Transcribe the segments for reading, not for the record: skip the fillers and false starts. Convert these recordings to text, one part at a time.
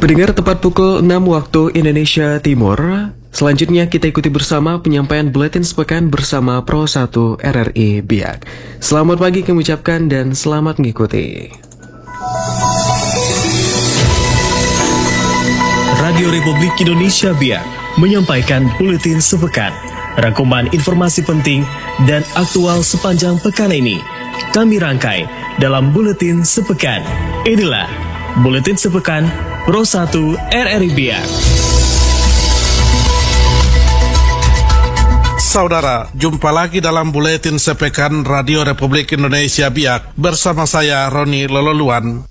Pendengar, tepat pukul 6 waktu Indonesia Timur. Selanjutnya kita ikuti bersama penyampaian Buletin Sepekan bersama Pro 1 RRI Biak. Selamat pagi kami ucapkan dan selamat mengikuti. Radio Republik Indonesia Biak menyampaikan Buletin Sepekan. Rangkuman informasi penting dan aktual sepanjang pekan ini kami rangkai dalam Buletin Sepekan. Inilah Buletin Sepekan Pro 1 RRI Biak. Saudara, jumpa lagi dalam Buletin Sepekan Radio Republik Indonesia Biak bersama saya Roni Lololuan.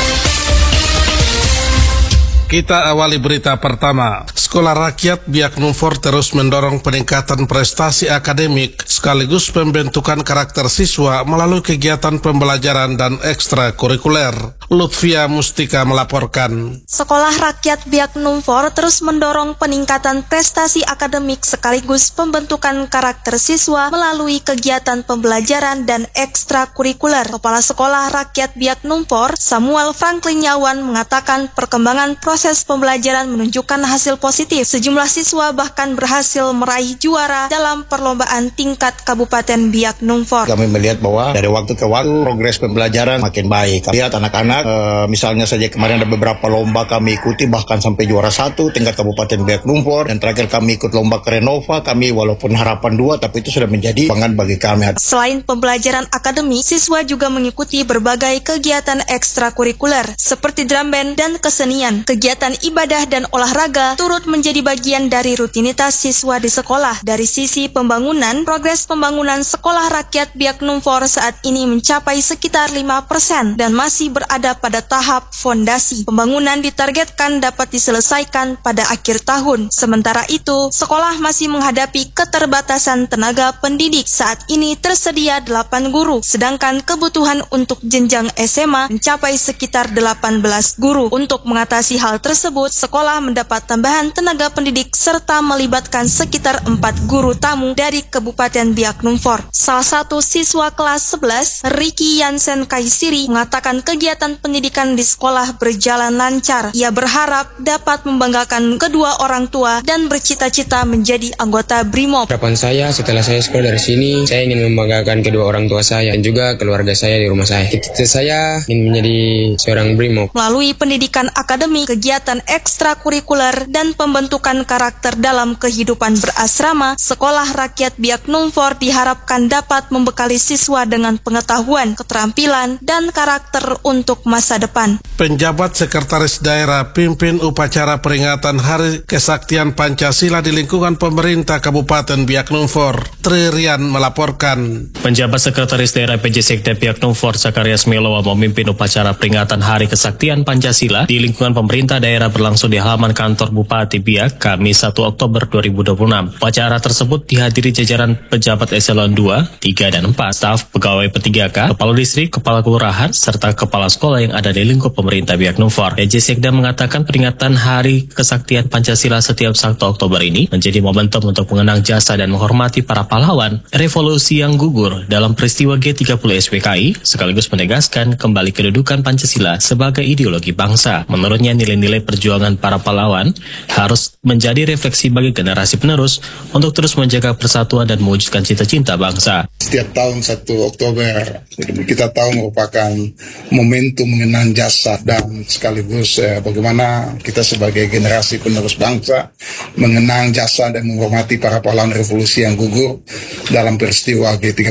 Kita awali berita pertama. Sekolah Rakyat Biak Numfor terus mendorong peningkatan prestasi akademik sekaligus pembentukan karakter siswa melalui kegiatan pembelajaran dan ekstrakurikuler. Lutfia Mustika melaporkan. Sekolah Rakyat Biak Numfor terus mendorong peningkatan prestasi akademik sekaligus pembentukan karakter siswa melalui kegiatan pembelajaran dan ekstrakurikuler. Kepala Sekolah Rakyat Biak Numfor, Samuel Franklin Yawan, mengatakan perkembangan proses pembelajaran menunjukkan hasil positif. Sejumlah siswa bahkan berhasil meraih juara dalam perlombaan tingkat Kabupaten Biak Numfor. Kami melihat bahwa dari waktu ke waktu progres pembelajaran makin baik. Lihat anak-anak, misalnya saja kemarin ada beberapa lomba kami ikuti bahkan sampai juara 1 tingkat Kabupaten Biak Numfor. Dan terakhir kami ikut lomba Kerenova, kami walaupun harapan 2 tapi itu sudah menjadi kebanggaan bagi kami. Selain pembelajaran akademik, siswa juga mengikuti berbagai kegiatan ekstrakurikuler seperti drum band dan kesenian. Kegiatan ibadah dan olahraga turut menjadi bagian dari rutinitas siswa di sekolah. Dari sisi pembangunan, progres pembangunan Sekolah Rakyat Biak Numfor saat ini mencapai sekitar 5% dan masih berada pada tahap fondasi. Pembangunan ditargetkan dapat diselesaikan pada akhir tahun. Sementara itu, sekolah masih menghadapi keterbatasan tenaga pendidik. Saat ini tersedia 8 guru, sedangkan kebutuhan untuk jenjang SMA mencapai sekitar 18 guru. Untuk mengatasi hal tersebut, sekolah mendapat tambahan tenaga pendidik serta melibatkan sekitar 4 guru tamu dari Kabupaten Biak Numfor. Salah satu siswa kelas 11, Ricky Yansen Kaisiri, mengatakan kegiatan pendidikan di sekolah berjalan lancar. Ia berharap dapat membanggakan kedua orang tua dan bercita-cita menjadi anggota BRIMOB. Harapan saya setelah saya sekolah dari sini, saya ingin membanggakan kedua orang tua saya dan juga keluarga saya di rumah saya. Cita-cita saya ingin menjadi seorang BRIMOB. Melalui pendidikan akademik, kegiatan ekstrakurikuler, dan pembentukan karakter dalam kehidupan berasrama, Sekolah Rakyat Biak Numfor diharapkan dapat membekali siswa dengan pengetahuan, keterampilan, dan karakter untuk masa depan. Penjabat Sekretaris Daerah pimpin upacara peringatan Hari Kesaktian Pancasila di lingkungan pemerintah Kabupaten Biak Numfor. Tri Rian melaporkan. Penjabat Sekretaris Daerah PJ Sekda Biak Numfor Zakarias Melowa memimpin upacara peringatan Hari Kesaktian Pancasila di lingkungan pemerintah daerah berlangsung di halaman kantor Bupati Biak Kamis 1 Oktober 2026. Upacara tersebut dihadiri jajaran pejabat eselon 2, 3, dan 4, staf pegawai P3K, kepala distrik, kepala kelurahan, serta kepala sekolah yang ada di lingkup pemerintah Biak Numfor. PJ Sekda mengatakan peringatan Hari Kesaktian Pancasila setiap 1 Oktober ini menjadi momentum untuk mengenang jasa dan menghormati para pahlawan revolusi yang gugur dalam peristiwa G30 SPKI, sekaligus menegaskan kembali kedudukan Pancasila sebagai ideologi bangsa. Menurutnya, nilai-nilai perjuangan para pahlawan harus menjadi refleksi bagi generasi penerus untuk terus menjaga persatuan dan mewujudkan cita-cita bangsa. Setiap tahun 1 Oktober kita tahu merupakan momentum mengenang jasa dan sekaligus bagaimana kita sebagai generasi penerus bangsa mengenang jasa dan menghormati para pahlawan revolusi yang gugur dalam peristiwa G30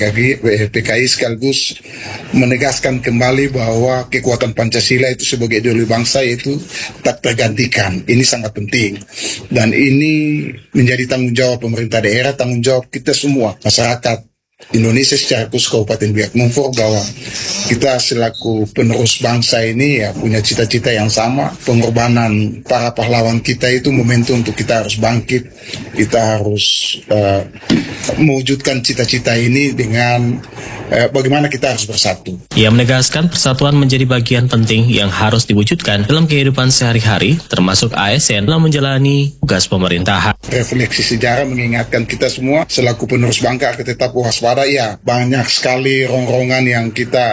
PKI, sekaligus menegaskan kembali bahwa kekuatan Pancasila itu sebagai ideologi bangsa itu tak tergantikan. Ini sangat penting dan ini menjadi tanggung jawab pemerintah daerah, tanggung jawab kita semua, masyarakat Indonesia secara khusus Kabupaten Biak Numfor, bahwa kita selaku penerus bangsa ini ya punya cita-cita yang sama. Pengorbanan para pahlawan kita itu momentum untuk kita harus bangkit, kita harus mewujudkan cita-cita ini dengan bagaimana kita harus bersatu. Ia menegaskan persatuan menjadi bagian penting yang harus diwujudkan dalam kehidupan sehari-hari, termasuk ASN dalam menjalani tugas pemerintahan. Refleksi sejarah mengingatkan kita semua selaku penerus bangsa tetap waspada. Ya, banyak sekali rongrongan yang kita